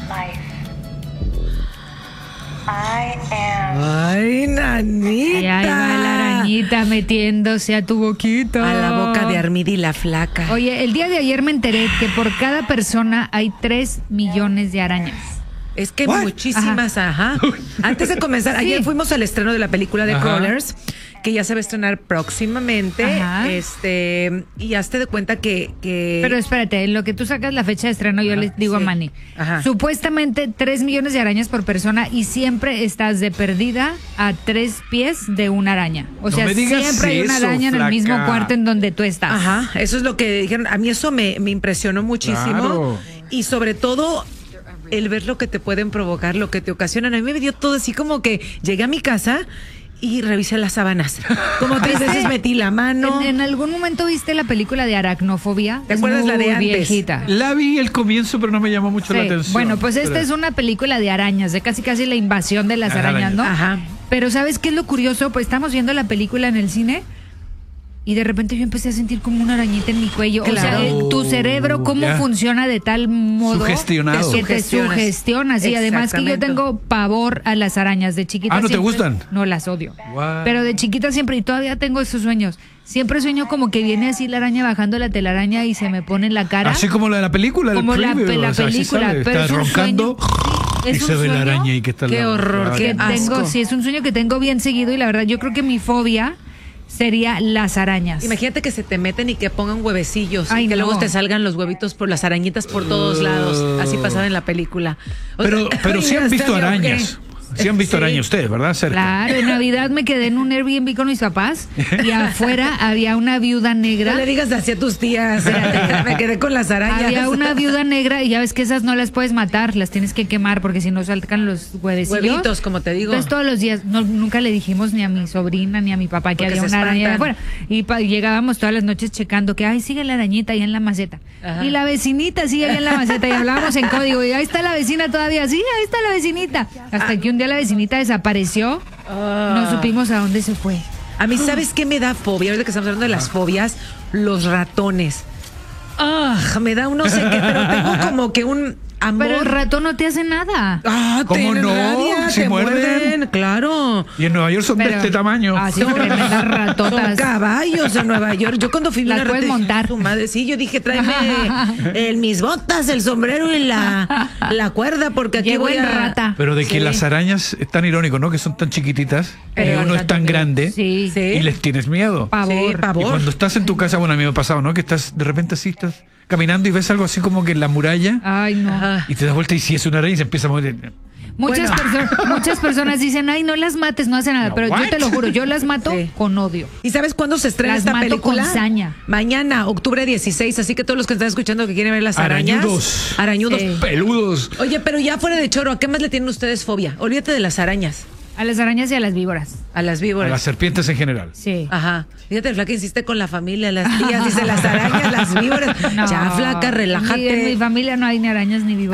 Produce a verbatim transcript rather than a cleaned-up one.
life. I am. Ay, nanita. Y ahí va la arañita metiéndose a tu boquita. A la boca de Armidi la flaca. Oye, el día de ayer me enteré que por cada persona hay tres millones de arañas. Es que What? muchísimas, ajá. Antes de comenzar, Sí. ayer fuimos al estreno de la película de Ajá. Crawlers, que ya se va a estrenar próximamente. Ajá. Este, y hazte de cuenta que, que Pero espérate, en lo que tú sacas la fecha de estreno, yo les digo sí. a Manny. Ajá. Supuestamente tres millones de arañas por persona y siempre estás de perdida a tres pies de una araña. O No sea, me digas siempre hay una eso, araña en el flaca. mismo cuarto en donde tú estás. Ajá, eso es lo que dijeron. A mí eso me, me impresionó muchísimo. Claro. Y sobre todo, el ver lo que te pueden provocar, lo que te ocasionan. A mí me dio todo así como que llegué a mi casa y revisé las sábanas. Como tres veces metí la mano. ¿En, en algún momento viste la película de Aracnofobia? ¿Te Es acuerdas la de muy antes? viejita. La vi el comienzo, pero no me llamó mucho Sí. la atención. Bueno, pues esta Pero- es una película de arañas, de casi casi la invasión de las Ajá, arañas, ¿no? Ajá. Pero ¿sabes qué es lo curioso? Pues estamos viendo la película en el cine y de repente yo empecé a sentir como una arañita en mi cuello. O sea, Claro. eh, tu cerebro, cómo Ya. funciona de tal modo Sugestionado. que te Sugestionas. sugestionas. Y además que yo Exactamente. tengo pavor a las arañas de chiquita. Ah, ¿no te siempre- gustan? No, las odio. What? Pero de chiquita siempre, y todavía tengo esos sueños. Siempre sueño como que viene así la araña bajando la telaraña y se me pone en la cara. Así como la de la película, el Como la, preview, la o sea, así película, sale, pero está es un roncando sueño, y es se un ve la sueño araña y que está al Qué lado. horror, Claro. qué que tengo, asco. sí, es un sueño que tengo bien seguido y la verdad yo creo que mi fobia sería las arañas. Imagínate que se te meten y que pongan huevecillos Ay, y que no. luego te salgan los huevitos por las arañitas por todos lados. Así pasaba en la película. O Pero, sea, pero sí ay, han visto hasta me ahogué. arañas. Sí han visto Sí. arañas ustedes, ¿verdad? Cerca. Claro, en Navidad me quedé en un Airbnb con mis papás y afuera había una viuda negra. No le digas así a tus tías. Me quedé con las arañas. Había una viuda negra y ya ves que esas no las puedes matar, las tienes que quemar porque si no saltan los huevecillos. Huevitos, como te digo. Entonces todos los días, no, nunca le dijimos ni a mi sobrina ni a mi papá que Porque había se una araña espantan. afuera. Y pa- llegábamos todas las noches checando que, ay, sigue la arañita ahí en la maceta. Ajá. Y la vecinita sigue ahí en la maceta y hablábamos en código y ahí está la vecina todavía, sí, ahí está la vecinita. Hasta que un día la vecinita desapareció, no supimos a dónde se fue. A mí, ¿sabes qué me da fobia? Ahorita que estamos hablando de las fobias, los ratones. Ah, me da un no sé qué, pero tengo como que un amor. Pero el ratón no te hace nada. Ah, ¿Cómo tienen no? rabia, Si te muerden. muerden, claro. Y en Nueva York son de Pero- este tamaño. Ah, sí, tremendas Son ratotas. caballos en Nueva York. Yo cuando fui Las una puedes rata, dije, montar. "Su madre", sí, yo dije, tráeme el, mis botas, el sombrero y la, la cuerda, porque aquí Llegó voy en a... rata. Pero de que Sí. las arañas es tan irónico, ¿no? Que son tan chiquititas Pero y el uno es rato tan que- grande Sí. Sí. y les tienes miedo. Pavor. Sí, pavor. Y cuando estás en tu casa, bueno, a mí me ha pasado, ¿no? Que estás de repente así, estás caminando y ves algo así como que en la muralla Ay, no. Ajá. y te das vuelta y si es una araña y se empieza a mover. Muchas, Bueno. perso- muchas personas dicen, ay, no las mates, no hacen nada. No, Pero what? yo te lo juro, yo las mato Sí. con odio. ¿Y sabes cuándo se estrena Las esta mato película? con saña. Mañana, octubre dieciséis, así que todos los que están escuchando que quieren ver las arañas. Arañudos. Arañudos. Sí. Peludos. Oye, pero ya fuera de choro, ¿a qué más le tienen ustedes fobia? Olvídate de las arañas, A las arañas y a las víboras. a las A víboras. las serpientes en general. Sí. Ajá. Fíjate, el flaca insiste con la familia, las tías, dice las arañas, las víboras. No. Ya, flaca, En mi- relájate. En mi familia no hay ni arañas ni víboras.